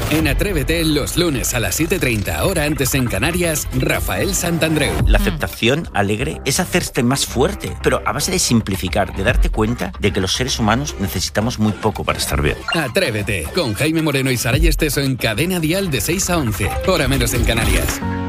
En Atrévete, los lunes a las 7:30, hora antes en Canarias, Rafael Santandreu. La aceptación alegre es hacerte más fuerte, pero a base de simplificar, de darte cuenta de que los seres humanos necesitamos muy poco para estar bien. Atrévete, con Jaime Moreno y Saray Esteso en Cadena Dial de 6 a 11, hora menos en Canarias.